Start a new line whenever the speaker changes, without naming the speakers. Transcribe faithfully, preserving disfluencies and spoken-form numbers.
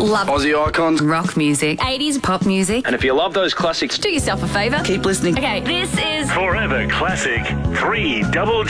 love
Aussie icons,
rock music, eighties pop music.
and if you love those classics,
Do yourself a favour.
Keep listening.
Okay, this is
Forever Classic three Double G.